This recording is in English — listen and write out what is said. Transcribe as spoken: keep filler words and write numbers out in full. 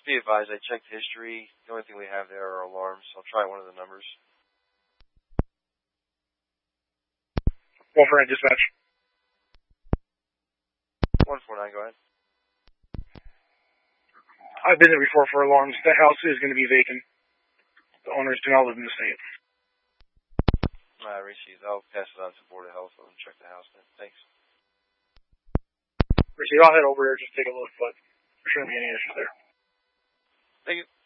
Just be advised, I checked history. The only thing we have there are alarms. I'll try one of the numbers. one four nine dispatch. one four nine, go ahead. I've been there before for alarms. The house is going to be vacant. The owners do not live in the state. I uh, received. I'll pass it on to Board of Health and check the house then. Thanks. Received. I'll head over there, just take a look, but there shouldn't be any issues there. Thank you.